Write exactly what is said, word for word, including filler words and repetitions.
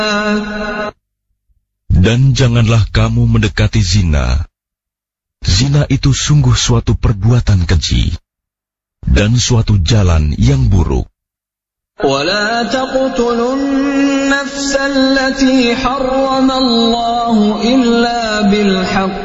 Dan janganlah kamu mendekati zina. Zina itu sungguh suatu perbuatan keji dan suatu jalan yang buruk. وَلَا تَقْتُلُوا النَّفْسَ الَّتِي حَرَّمَ اللَّهُ إِلَّا بِالْحَقِّ